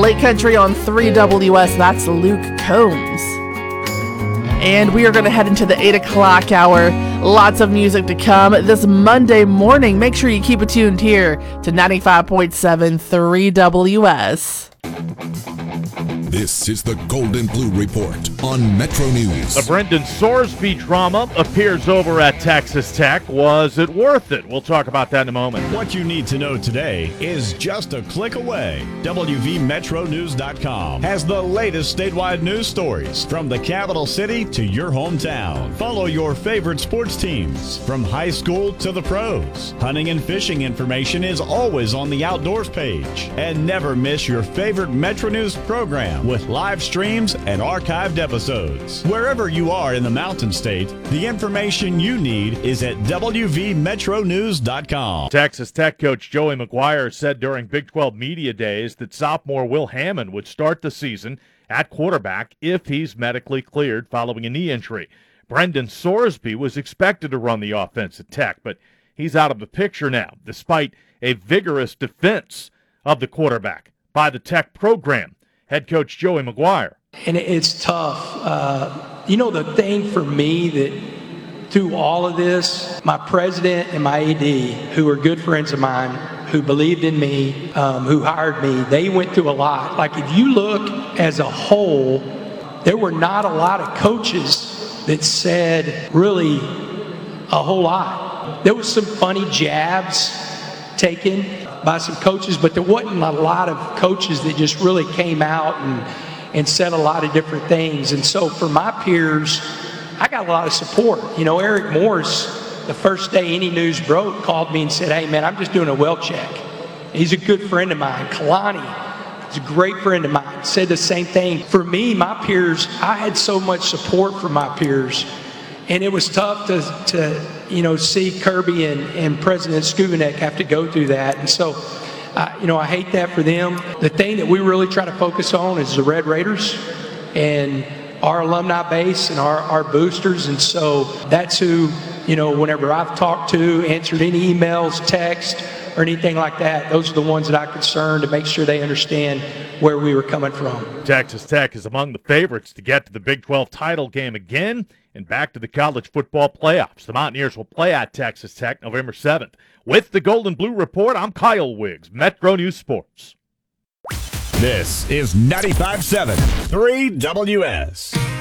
Lake Country on 3WS. That's Luke Combs. And we are going to head into the 8 o'clock hour. Lots of music to come this Monday morning. Make sure you keep it tuned here to 95.7 3WS. This is the Gold and Blue Report on Metro News. The Brendan Sorsby drama appears over at Texas Tech. Was it worth it? We'll talk about that in a moment. What you need to know today is just a click away. WVMetroNews.com has the latest statewide news stories from the capital city to your hometown. Follow your favorite sports teams from high school to the pros. Hunting and fishing information is always on the outdoors page. And never miss your favorite Metro News program with live streams and archived episodes. Wherever you are in the Mountain State, the information you need is at WVMetroNews.com. Texas Tech coach Joey McGuire said during Big 12 Media Days that sophomore Will Hammond would start the season at quarterback if he's medically cleared following a knee injury. Brendan Sorsby was expected to run the offense at Tech, but he's out of the picture now, despite a vigorous defense of the quarterback by the Tech program. Head coach Joey McGuire. And it's tough. The thing for me that through all of this, my president and my AD, who are good friends of mine, who believed in me, who hired me, they went through a lot. Like if you look as a whole, there were not a lot of coaches that said really a whole lot. There was some funny jabs taken by some coaches, but there wasn't a lot of coaches that just really came out and said a lot of different things. And so for my peers, I got a lot of support. Eric Morse, the first day any news broke, called me and said, "Hey man, I'm just doing a well check." He's a good friend of mine. Kalani is a great friend of mine. Said the same thing. For me, my peers, I had so much support from my peers. And it was tough to see Kirby and President Skubanek have to go through that. And so, I hate that for them. The thing that we really try to focus on is the Red Raiders and our alumni base and our boosters. And so that's who, whenever I've talked to, answered any emails, text, or anything like that, those are the ones that I'm concerned to make sure they understand where we were coming from. Texas Tech is among the favorites to get to the Big 12 title game again and back to the college football playoffs. The Mountaineers will play at Texas Tech November 7th. With the Gold and Blue Report, I'm Kyle Wiggs, Metro News Sports. This is 95.7 3WS.